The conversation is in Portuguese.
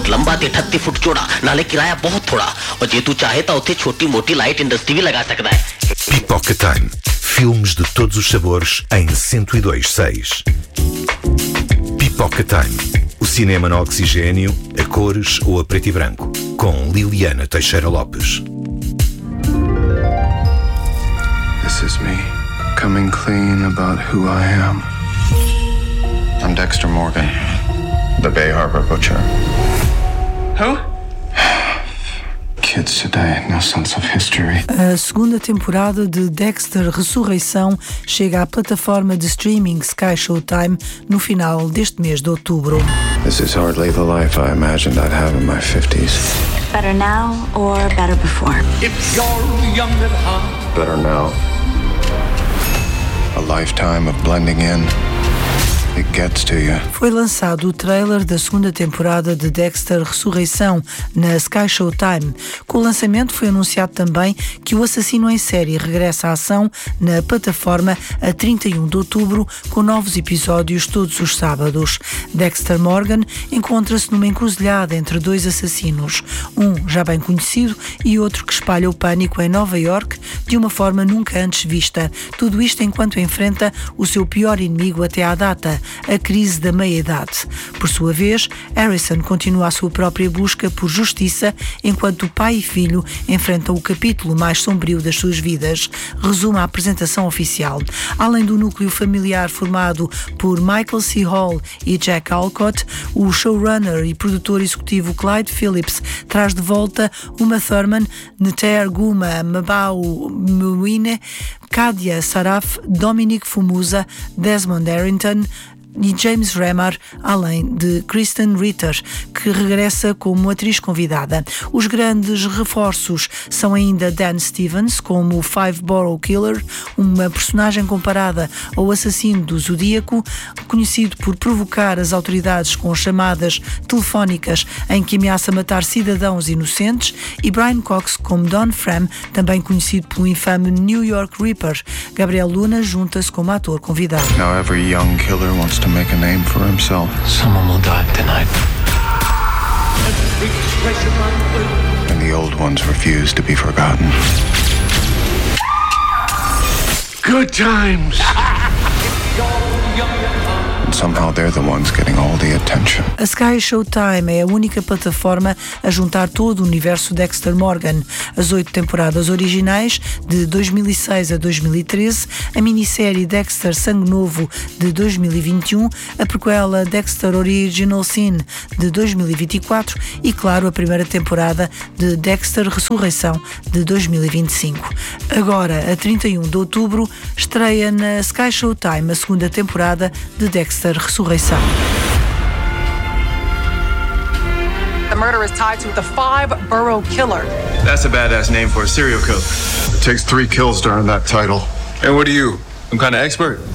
फुट लंबा ते 38 फुट चौड़ा, नाले किराया बहुत थोड़ा, और जे तू चाहे तो उथे छोटी मोटी लाइट इंडस्ट्री भी लगा सकता है। Pipoca Time. Filmes de todos os sabores em 102.6. Pipoca Time. O cinema no oxigênio, a cores ou a preto e branco. Com Liliana Teixeira Lopes. This is me, coming clean about who I am. I'm Dexter Morgan, the Bay Harbor Butcher. Who? Kids today, no sense of history. A segunda temporada de Dexter Ressurreição chega à plataforma de streaming Sky Showtime no final deste mês de outubro. This is hardly the life I imagined I'd have in my 50s. Better now or better before? If you're young at heart. Better now. A lifetime of blending in. It gets to you. Foi lançado o trailer da segunda temporada de Dexter Ressurreição na Sky Showtime. Com o lançamento foi anunciado também que o assassino em série regressa à ação na plataforma a 31 de outubro, com novos episódios todos os sábados. Dexter Morgan encontra-se numa encruzilhada entre dois assassinos, um já bem conhecido e outro que espalha o pânico em Nova York de uma forma nunca antes vista. Tudo isto enquanto enfrenta o seu pior inimigo até à data, a crise da meia-idade. Por sua vez, Harrison continua a sua própria busca por justiça, enquanto o pai e filho enfrentam o capítulo mais sombrio das suas vidas, resume a apresentação oficial. Além do núcleo familiar formado por Michael C. Hall e Jack Alcott, o showrunner e produtor executivo Clyde Phillips traz de volta Uma Thurman, Neter Guma, Mabau Mwine, Kadia Saraf, Dominic Fumusa, Desmond Harrington e James Remar, além de Kristen Ritter, que regressa como atriz convidada. Os grandes reforços são ainda Dan Stevens como o Five Borough Killer, uma personagem comparada ao assassino do Zodíaco, conhecido por provocar as autoridades com chamadas telefónicas em que ameaça matar cidadãos inocentes, e Brian Cox como Don Fram, também conhecido pelo infame New York Ripper. Gabriel Luna junta-se como ator convidado. Now every young killer wants to make a name for himself. Someone will die tonight. And the old ones refuse to be forgotten. Good times. And somehow they're the ones getting all the attention. A Sky Showtime é a única plataforma a juntar todo o universo Dexter Morgan. As 8 temporadas originais, de 2006 a 2013, a minissérie Dexter Sangue Novo, de 2021, a prequela Dexter Original Sin, de 2024 e, claro, a primeira temporada de Dexter Ressurreição, de 2025. Agora, a 31 de outubro, estreia na Sky Showtime a segunda temporada de Dexter Ressurreição. The murder is tied to the Five Borough Killer. That's a badass name for a serial killer. It takes 3 kills to earn that title. And what are you? Some kind of expert?